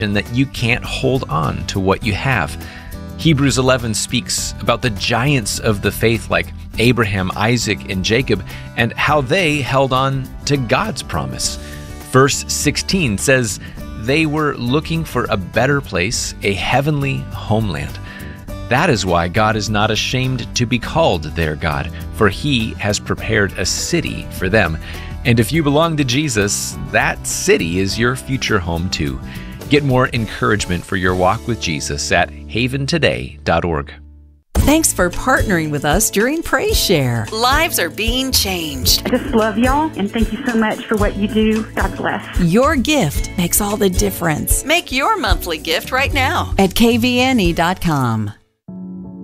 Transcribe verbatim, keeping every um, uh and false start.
and that you can't hold on to what you have. Hebrews eleven speaks about the giants of the faith like Abraham, Isaac, and Jacob, and how they held on to God's promise. Verse sixteen says, they were looking for a better place, a heavenly homeland. That is why God is not ashamed to be called their God, for He has prepared a city for them. And if you belong to Jesus, that city is your future home too. Get more encouragement for your walk with Jesus at haven today dot org. Thanks for partnering with us during Praise Share. Lives are being changed. I just love y'all, and thank you so much for what you do. God bless. Your gift makes all the difference. Make your monthly gift right now at k v n e dot com.